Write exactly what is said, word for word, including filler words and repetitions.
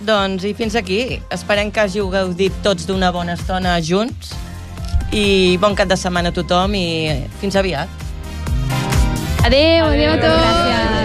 doncs i fins aquí. Esperem que hàgiu gaudit tots d'una bona estona junts i bon cap de setmana a tothom i fins aviat. Adéu, adéu a tots. Gràcies.